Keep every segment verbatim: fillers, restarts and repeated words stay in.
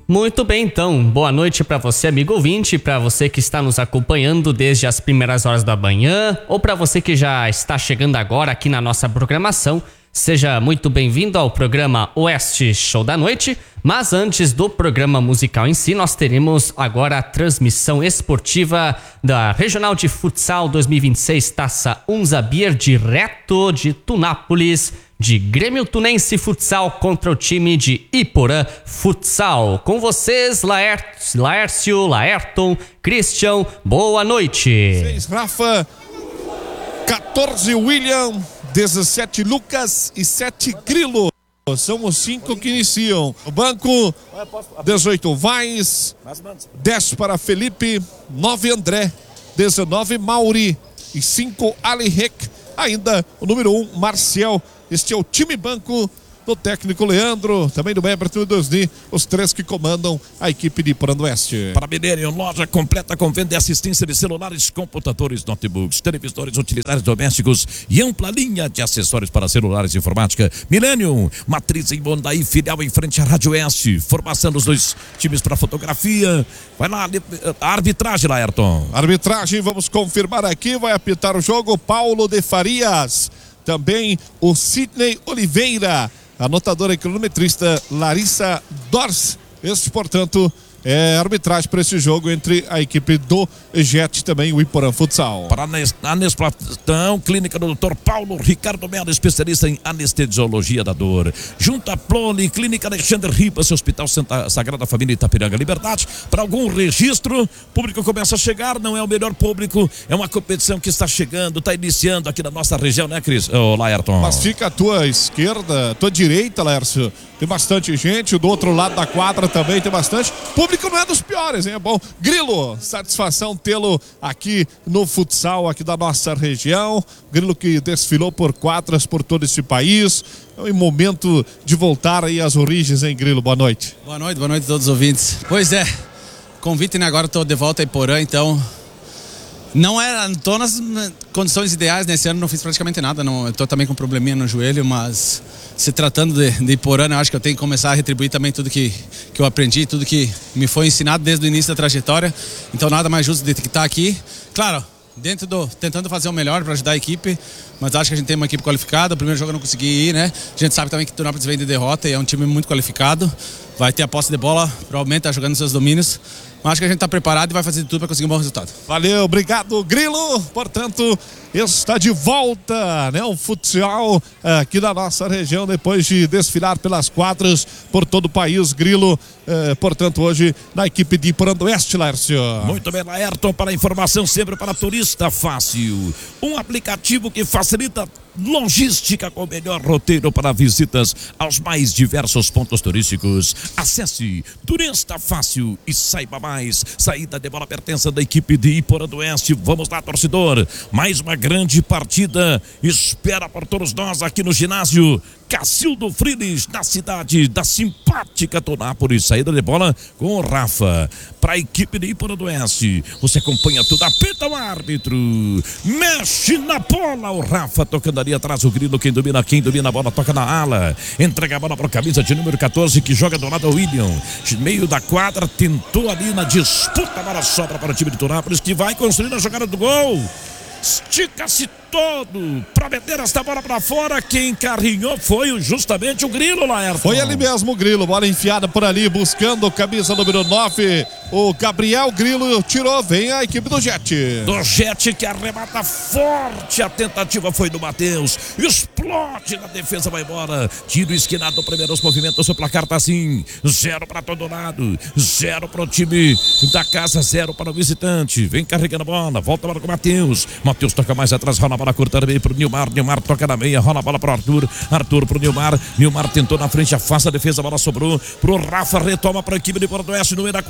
Muito bem, então. Boa noite para você, amigo ouvinte, para você que está nos acompanhando desde as primeiras horas da manhã, ou para você que já está chegando agora aqui na nossa programação. Seja muito bem-vindo ao programa Oeste Show da Noite. Mas antes do programa musical em si, nós teremos agora a transmissão esportiva da Regional de Futsal dois mil e vinte e seis Taça Unzabir, direto de Tunápolis, de Grêmio Tunense Futsal contra o time de Iporã Futsal. Com vocês, Laer... Laércio, Laerton, Christian, boa noite. seis Rafa, quatorze William, dezessete Lucas e sete Grilo. São os cinco que iniciam. O banco, dezoito Vaz, dez para Felipe, nove André, dezenove Mauri e cinco Alirek. Ainda o número um, Marcial. Este é o time banco do técnico Leandro, também do Everton e do Osni, os três que comandam a equipe de Iporã do Oeste. Para Milênio, loja completa com venda e assistência de celulares, computadores, notebooks, televisores, utilitários domésticos e ampla linha de acessórios para celulares e informática. Milênio, matriz em Mondaí, filial em frente à Rádio Oeste, formação dos dois times para fotografia. Vai lá, a arbitragem, Laerton. Arbitragem, vamos confirmar aqui, vai apitar o jogo Paulo de Farias, também o Sidney Oliveira, anotadora e cronometrista Larissa Dors. Este, portanto, é arbitragem para esse jogo entre a equipe do Jet e também o Iporã Futsal. Para a Anesplastão, clínica do doutor Paulo Ricardo Melo, especialista em anestesiologia da dor. Junto à Plone, clínica Alexandre Ribas, Hospital Santa Sagrada Família Itapiranga Liberdade. Para algum registro, o público começa a chegar, não é o melhor público, é uma competição que está chegando, está iniciando aqui na nossa região, né, Cris? Ô, Laerton. Mas fica à tua esquerda, à tua direita, Lércio. Tem bastante gente, do outro lado da quadra também tem bastante. O público não é dos piores, hein? É bom. Grilo, satisfação tê-lo aqui no futsal, aqui da nossa região. Grilo que desfilou por quadras por todo esse país. É um momento de voltar aí às origens, hein, Grilo? Boa noite. Boa noite, boa noite a todos os ouvintes. Pois é, convite, né? Agora estou de volta a Iporã, então... Não era, estou nas condições ideais, nesse ano não fiz praticamente nada, não, estou também com um probleminha no joelho, mas se tratando de, de Iporã, eu acho que eu tenho que começar a retribuir também tudo que, que eu aprendi, tudo que me foi ensinado desde o início da trajetória, então nada mais justo de estar aqui, claro, dentro do, tentando fazer o melhor para ajudar a equipe, mas acho que a gente tem uma equipe qualificada. O primeiro jogo eu não consegui ir, né? A gente sabe também que Tunápolis vem de derrota e é um time muito qualificado, vai ter a posse de bola, provavelmente tá jogando seus domínios. Acho que a gente está preparado e vai fazer de tudo para conseguir um bom resultado. Valeu, obrigado, Grilo. Portanto, está de volta, né, o futsal aqui da nossa região, depois de desfilar pelas quadras por todo o país. Grilo, eh, portanto, hoje na equipe de Iporã do Oeste, Lércio. Muito bem, Laerton, para a informação sempre para Turista Fácil. Um aplicativo que facilita logística com o melhor roteiro para visitas aos mais diversos pontos turísticos. Acesse Turista Fácil e saiba mais. Saída de bola pertence da equipe de Iporã do Oeste. Vamos lá, torcedor. Mais uma grande partida espera por todos nós aqui no ginásio Cacildo Friles, na cidade da simpática Tunápolis. Saída de bola com o Rafa para a equipe de Iporã do Oeste. Você acompanha tudo, apita o árbitro, mexe na bola, o Rafa tocando ali atrás, o Grilo, quem domina, quem domina a bola, toca na ala, entrega a bola para a camisa de número catorze, que joga do lado ao William, meio da quadra, tentou ali na disputa, a bola sobra para o time de Tunápolis, que vai construir a jogada do gol. Estica-se todo para meter esta bola para fora. Quem carrinhou foi justamente o Grilo, Laerton. Foi ali mesmo o Grilo, bola enfiada por ali, buscando camisa número nove, o Gabriel. Grilo tirou, vem a equipe do Jet. Do Jet, que arremata forte, a tentativa foi do Matheus, explode na defesa, vai embora, tiro esquinado, primeiros movimentos, o placar tá assim, zero para todo lado, zero para o time da casa, zero para o visitante. Vem carregando a bola, volta a bola com o Matheus, Matheus toca mais atrás, rola a bola curta também pro Nilmar, Nilmar toca na meia, rola a bola pro Arthur, Arthur pro Nilmar, Nilmar tentou na frente, afasta a defesa, a bola sobrou pro Rafa, retoma para a equipe de Porto Oeste, no meio da quadra, tocou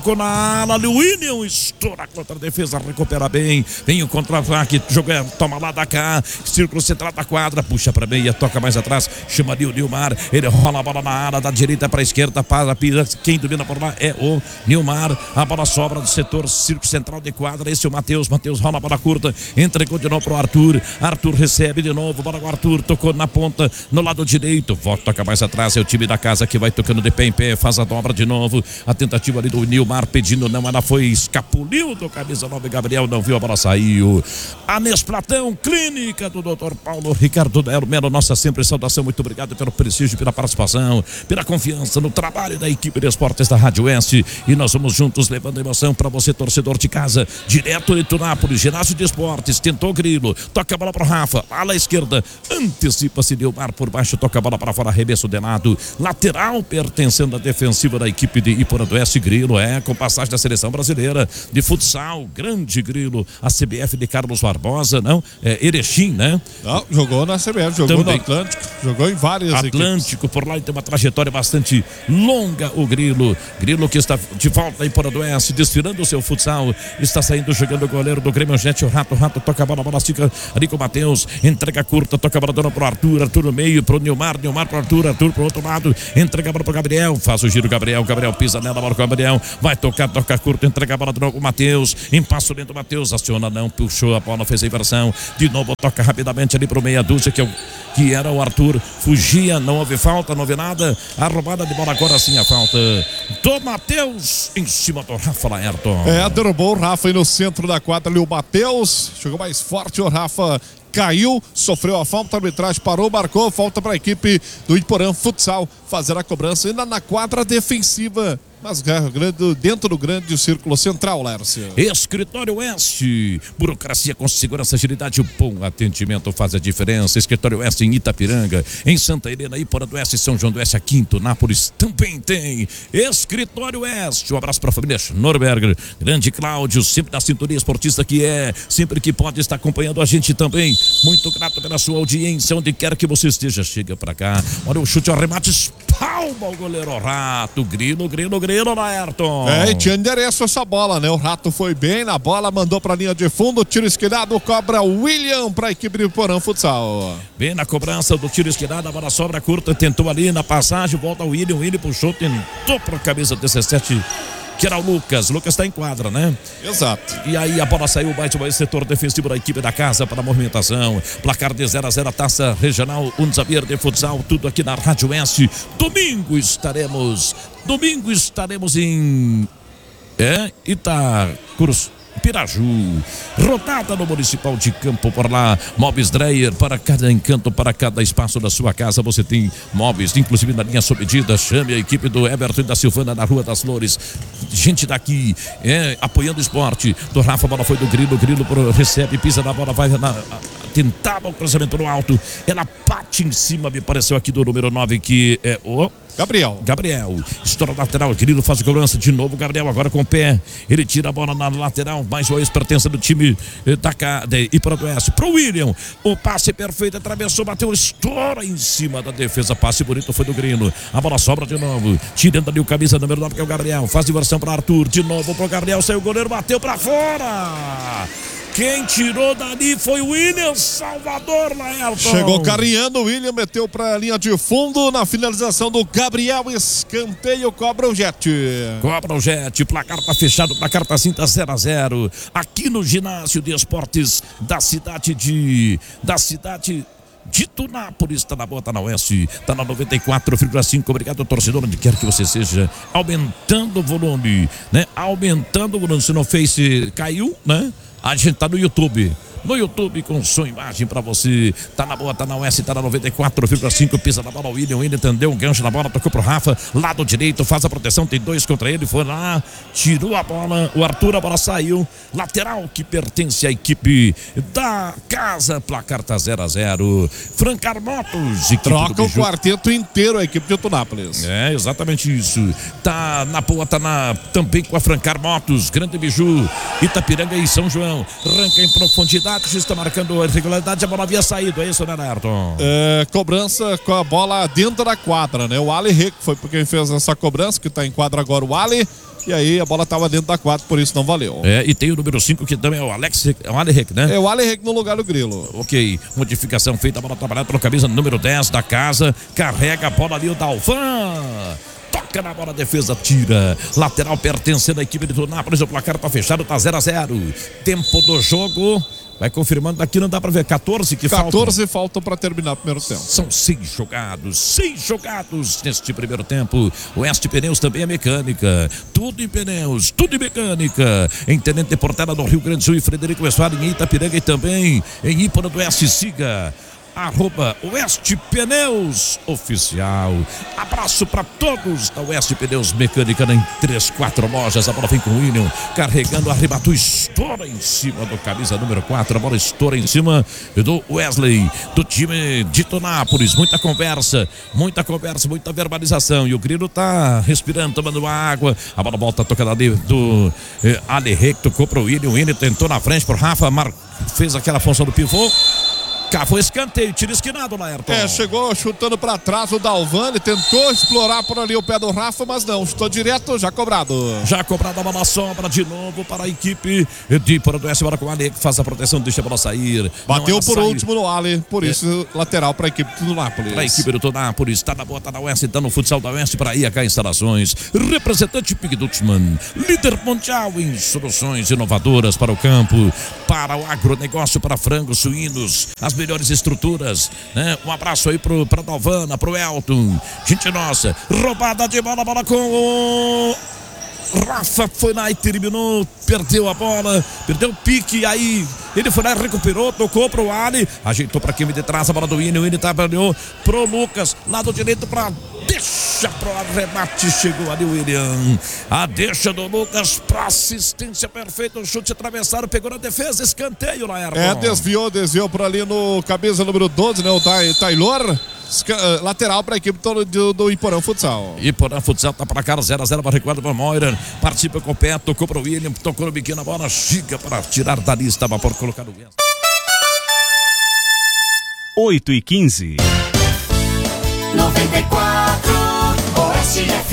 tocou na ala, o William estoura contra a defesa, recupera bem, vem o contra-ataque, joga, toma lá da cá, círculo central da quadra, puxa pra meia, toca mais atrás, chama ali o Nilmar, ele rola a bola na área, da direita pra esquerda, para, pisa, quem domina por lá é o Nilmar, a bola sobra do setor, círculo central de quadra, esse é o Matheus, Matheus rola a bola curta, entregou de novo pro Arthur, Arthur recebe de novo, bola com o Arthur, tocou na ponta, no lado direito, volta, toca mais atrás, é o time da casa que vai tocando de pé em pé, faz a dobra de novo, a tentativa ali do Nilmar pedindo, não, ela foi, escapuliu do camisa nove, Gabriel não viu, a bola saiu. A Nesplatão, clínica do doutor Paulo Ricardo Melo, nossa sempre saudação, muito obrigado pelo prestígio, pela participação, pela confiança no trabalho da equipe de esportes da Rádio Oeste, e nós vamos juntos levando emoção para você, torcedor de casa, direto de Tunápolis, ginásio de esportes, tentou Grilo, toca a bola para o Rafa, ala esquerda, antecipa-se Nilmar por baixo, toca a bola para fora, arremesso de lado, lateral pertencendo à defensiva da equipe de Iporã do Oeste, Grilo, é, com passagem da seleção brasileira de futsal, grande Grilo, a C B F de Carlos Barbosa, não, é Erechim, né? Não, jogou na C B F, jogou Também. no Atlântico, jogou em várias Atlântico, equipes. por lá, ele tem uma trajetória bastante longa, o Grilo, Grilo que está de volta em Iporã do Oeste, desfilando o seu futsal, está saindo, jogando o goleiro do Grêmio, gente, o Rato, o Rato toca a bola, a bola fica ali com o Matheus, entrega curta, toca a bola dona pro Arthur, Arthur no meio, pro Nilmar, Nilmar pro Arthur, Arthur pro outro lado, entrega a bola pro Gabriel, faz o giro Gabriel, Gabriel pisa nela, bola com o Gabriel, vai tocar, toca curto, entrega a bola de novo com o Matheus, em passo lento, o Matheus aciona, não, puxou a bola, fez a inversão, de novo toca rapidamente ali pro meia dúzia, que, é o, que era o Arthur, fugia, não houve falta, não houve nada, a roubada de bola agora sim a falta do Matheus, em cima do Rafa Laerton. É, derrubou o Rafa aí no centro da quadra ali, o Matheus, jogou mais forte, o Rafa caiu, sofreu a falta, a arbitragem parou, marcou, falta para a equipe do Iporã Futsal fazer a cobrança ainda na quadra defensiva, mas dentro do grande círculo central, Lércio. Escritório Oeste, burocracia com segurança, agilidade, o bom atendimento faz a diferença. Escritório Oeste em Itapiranga, em Santa Helena, Iporã do Oeste, São João do Oeste, aqui em Tunápolis também tem Escritório Oeste. Um abraço para a família Norberger, grande Cláudio, sempre da sintonia esportista que é, sempre que pode estar acompanhando a gente também. Muito grato pela sua audiência, onde quer que você esteja, chega para cá. Olha o chute, o arremate, espalma o goleiro Rato, grilo, grilo, grilo, Laerton. É, e tinha endereço essa bola, né? O Rato foi bem na bola, mandou pra linha de fundo, tiro esquerdado, cobra o William pra equipe do Iporã Futsal. Bem na cobrança do tiro esquerdado, a bola sobra curta, tentou ali na passagem, volta o William, o William puxou, tentou pra camisa dezessete, que era o Lucas. Lucas está em quadra, né? Exato. E aí a bola saiu mais uma vez, setor defensivo da equipe da casa para a movimentação. Placar de zero a zero, taça regional Unzavier de futsal, tudo aqui na Rádio Oeste. Domingo estaremos, domingo estaremos em é, Itacurus, Piraju, rodada no Municipal de Campo por lá, móveis Dreyer, para cada encanto, para cada espaço da sua casa, você tem móveis, inclusive na linha sob medida. Chame a equipe do Everton e da Silvana na Rua das Flores, gente daqui, é, apoiando o esporte, do Rafa, a bola foi do Grilo, Grilo pro, recebe, pisa na bola, vai na, tentava o cruzamento no alto, ela bate em cima, me pareceu aqui do número nove, que é o Gabriel. Gabriel, estoura lateral, Grilo faz a cobrança de novo, Gabriel agora com o pé, ele tira a bola na lateral, mais uma ex-pertença do time da de Iporã do Oeste, pro William, o passe perfeito, atravessou, bateu, estoura em cima da defesa, passe bonito foi do Grilo, a bola sobra de novo, tirando ali o camisa número nove, que é o Gabriel, faz diversão para Arthur, de novo pro Gabriel, saiu o goleiro, bateu para fora. Quem tirou dali foi o William Salvador, Laerton. Chegou carinhando, o William meteu para a linha de fundo na finalização do Gabriel, escanteio, cobra o Jet. Cobra o Jet, placar tá fechado, placar tá cinta zero a zero. Aqui no ginásio de esportes da cidade de... da cidade... de Tunápolis, tá na boa, tá na Oeste, tá na noventa e quatro vírgula cinco. Obrigado, torcedor, onde quer que você seja, aumentando o volume, né? Aumentando o volume. Se no Face caiu, né? A gente tá no YouTube. No YouTube com som e imagem pra você. Tá na boa, tá na Oeste, tá na noventa e quatro vírgula cinco. Pisa na bola, o William, o William entendeu um gancho na bola, tocou pro Rafa, lado direito, faz a proteção, tem dois contra ele, foi lá, tirou a bola, o Arthur, a bola saiu, lateral que pertence à equipe da casa, placar tá zero a zero. Francar Motos, troca o quarteto inteiro a equipe de Tunápolis. É, exatamente isso. Tá na boa, tá na, também com a Francar Motos, grande Biju, Itapiranga e São João, arranca em profundidade, irregularidade, o juiz está marcando a irregularidade, a bola havia saído, é isso, né, Ayrton? É, cobrança com a bola dentro da quadra, né? O Ali Rec foi porque fez essa cobrança, que está em quadra agora o Ali. E aí a bola estava dentro da quadra, por isso não valeu. É, e tem o número cinco que também é o Alex, é o Ali Rec, né? É o Ali Rec no lugar do Grilo. Ok, modificação feita, a bola trabalhada pelo camisa número dez da casa, carrega a bola ali o Dalvan. Toca na bola, a defesa tira. Lateral pertencendo à equipe do Nápoles, o placar tá fechado, tá zero a zero. Tempo do jogo. Vai confirmando, daqui não dá pra ver, quatorze que faltam. quatorze faltam pra terminar o primeiro tempo. São seis jogados, seis jogados neste primeiro tempo. O Oeste Pneus também é mecânica. Tudo em pneus, tudo em mecânica. Em Tenente de Portela, no Rio Grande do Sul, e Frederico Westphalen em Itapiranga e também em Ípora do Oeste. Siga arroba Oeste Pneus Oficial. Abraço para todos da Oeste Pneus Mecânica em três, quatro lojas. A bola vem com o William, carregando, arrebatou, estoura em cima do camisa número quatro. A bola estoura em cima do Wesley, do time de Tonápolis. Muita conversa, muita conversa, muita verbalização. E o Grilo tá respirando, tomando água. A bola volta tocando ali do eh, Ali Rec, tocou pro William. O William tentou na frente pro Rafa, Mar... fez aquela função do pivô. Cá foi escanteio, tiro esquinado, Laerton. É, chegou chutando pra trás o Dalvan, ele tentou explorar por ali o pé do Rafa, mas não, chutou direto, já cobrado. Já cobrado, a bola sobra de novo para a equipe de Porto Oeste, agora com o Ali que faz a proteção, deixa a bola sair. Bateu por sair. último no Ali, por é. isso lateral para a equipe do Nápoles. Para a equipe do Tonápolis, está na boa, está na Oeste, está no futsal da Oeste para I H Instalações. Representante Pig Dutchman, líder mundial em soluções inovadoras para o campo, para o agronegócio, para frangos, suínos, as melhores estruturas, né? Um abraço aí pro, pra Dalvana, pro Elton. Gente nossa, roubada de bola, bola com o Rafa, foi lá e terminou, perdeu a bola, perdeu o pique, aí ele foi lá e recuperou, tocou pro Ali, ajeitou pra quem de trás, a bola do Winnie, o Winnie trabalhou pro Lucas, lado direito pra deixa pro arremate, chegou ali o William, a deixa do Lucas pra assistência perfeita, o chute atravessado, pegou na defesa, escanteio, Laerton. É, desviou, desviou por ali no camisa número doze, né, o Taylor. Lateral para a equipe do, do, do Iporã Futsal. Iporã Futsal tá para cá, zero a zero para recuado para Moira. Participa com o pé, tocou para o William, tocou no biquinho, a bola chega para tirar da lista, estava por colocar no vento. oito e quinze. noventa e quatro Oeste F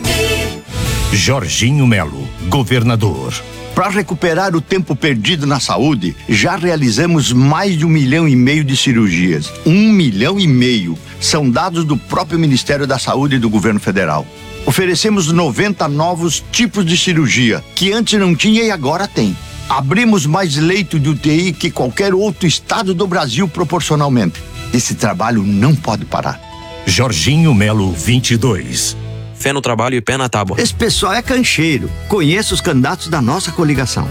M. Jorginho Melo, governador. Para recuperar o tempo perdido na saúde, já realizamos mais de um milhão e meio de cirurgias. Um milhão e meio. São dados do próprio Ministério da Saúde e do Governo Federal. Oferecemos noventa novos tipos de cirurgia, que antes não tinha e agora tem. Abrimos mais leito de U T I que qualquer outro estado do Brasil proporcionalmente. Esse trabalho não pode parar. Jorginho Melo, vinte e dois. Fé no trabalho e pé na tábua. Esse pessoal é cancheiro. Conheça os candidatos da nossa coligação.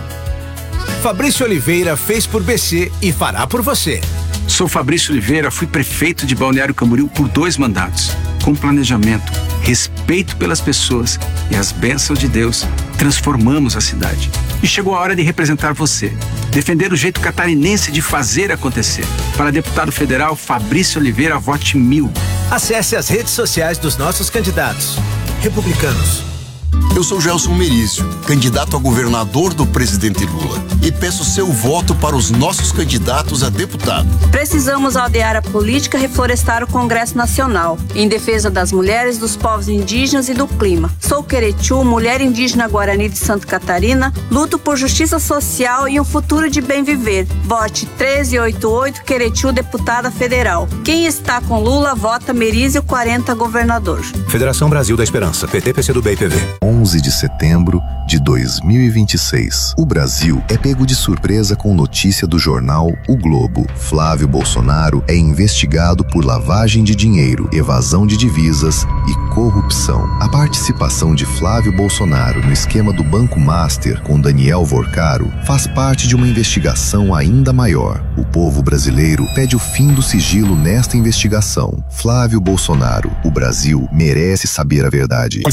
Fabrício Oliveira fez por B C e fará por você. Sou Fabrício Oliveira, fui prefeito de Balneário Camboriú por dois mandatos. Com planejamento, respeito pelas pessoas e as bênçãos de Deus, transformamos a cidade. E chegou a hora de representar você. Defender o jeito catarinense de fazer acontecer. Para deputado federal, Fabrício Oliveira, vote mil. Acesse as redes sociais dos nossos candidatos. Republicanos. Eu sou Gelson Merício, candidato a governador do presidente Lula, e peço seu voto para os nossos candidatos a deputado. Precisamos aldear a política e reflorestar o Congresso Nacional, em defesa das mulheres, dos povos indígenas e do clima. Sou Queretiu, mulher indígena Guarani de Santa Catarina, luto por justiça social e um futuro de bem viver. Vote treze oitenta e oito Queretiu, deputada federal. Quem está com Lula, vota Merizio quarenta, governador. Federação Brasil da Esperança, P T, P C do B e P V. onze de setembro de dois mil e vinte e seis. O Brasil é pego de surpresa com notícia do jornal O Globo. Flávio Bolsonaro é investigado por lavagem de dinheiro, evasão de divisas e corrupção. A participação de Flávio Bolsonaro no esquema do Banco Master com Daniel Vorcaro faz parte de uma investigação ainda maior. O povo brasileiro pede o fim do sigilo nesta investigação. Flávio Bolsonaro, o Brasil merece saber a verdade.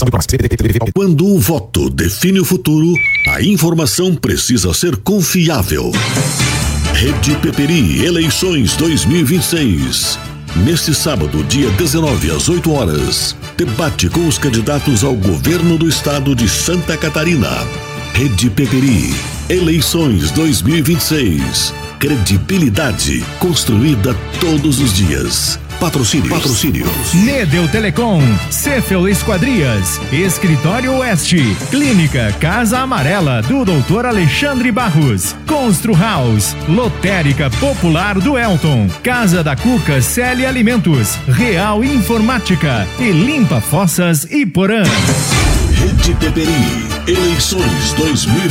Quando o voto define o futuro, a informação precisa ser confiável. Rede Peperi Eleições dois mil e vinte e seis. Neste sábado, dia dezenove, às oito horas, debate com os candidatos ao governo do estado de Santa Catarina. Rede Peperi Eleições dois mil e vinte e seis. Credibilidade construída todos os dias. Patrocínio. Patrocínio. Nedel Telecom, Cefel Esquadrias, Escritório Oeste, Clínica Casa Amarela do doutor Alexandre Barros, Constru House, Lotérica Popular do Elton, Casa da Cuca Celi Alimentos, Real Informática e Limpa Fossas Iporã. Rede Peperi, eleições dois mil